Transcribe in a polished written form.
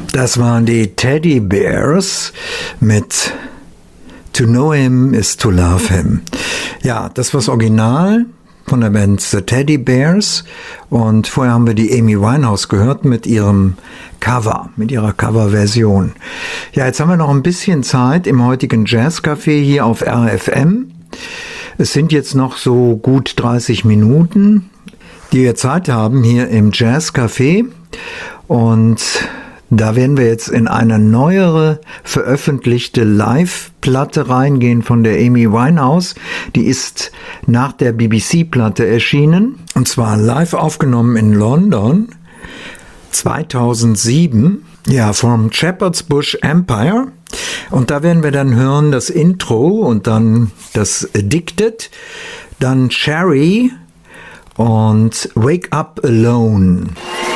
Das waren die Teddy Bears mit To Know Him is to Love Him. Ja, das war das Original von der Band The Teddy Bears und vorher haben wir die Amy Winehouse gehört mit ihrem Cover, mit ihrer Coverversion. Ja, jetzt haben wir noch ein bisschen Zeit im heutigen Jazzcafé hier auf RFM. Es sind jetzt noch so gut 30 Minuten, die wir Zeit haben hier im Jazzcafé und da werden wir jetzt in eine neuere veröffentlichte Live-Platte reingehen von der Amy Winehouse. Die ist nach der BBC-Platte erschienen und zwar live aufgenommen in London 2007. Ja, vom Shepherd's Bush Empire. Und da werden wir dann hören das Intro und dann das Addicted, dann Cherry und Wake Up Alone.